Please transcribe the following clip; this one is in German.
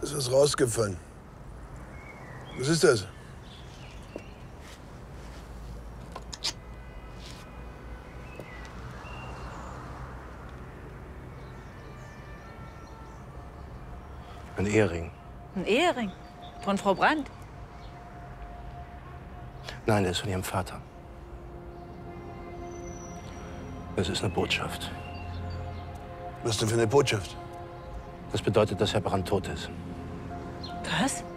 ist was rausgefallen. Was ist das? Ein Ehering. Ein Ehering? Von Frau Brandt? Nein, der ist von ihrem Vater. Das ist eine Botschaft. Was denn für eine Botschaft? Das bedeutet, dass Herr Brandt tot ist. Was?